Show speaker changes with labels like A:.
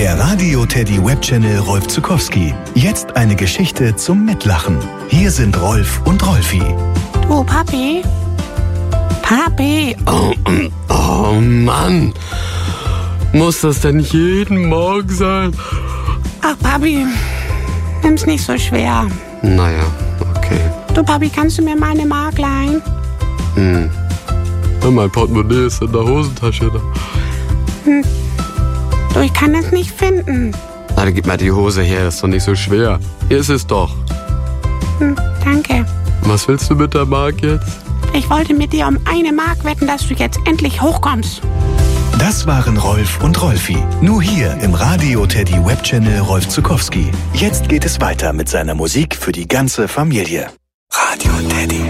A: Der Radio Teddy Webchannel Rolf Zuckowski. Jetzt eine Geschichte zum Mitlachen. Hier sind Rolf und Rolfi.
B: Du, Papi? Papi?
C: Oh Mann. Muss das denn jeden Morgen sein?
B: Ach, Papi, nimm's nicht so schwer.
C: Naja, okay.
B: Du, Papi, kannst du mir mal eine Mark leihen?
C: Mein Portemonnaie ist in der Hosentasche.
B: Du, ich kann es nicht finden.
C: Na, dann gib mal die Hose her, das ist doch nicht so schwer. Hier ist es doch.
B: Danke.
C: Was willst du mit der Mark jetzt?
B: Ich wollte mit dir um 1 Mark wetten, dass du jetzt endlich hochkommst.
A: Das waren Rolf und Rolfi. Nur hier im Radio Teddy Webchannel Rolf Zuckowski. Jetzt geht es weiter mit seiner Musik für die ganze Familie. Radio Teddy.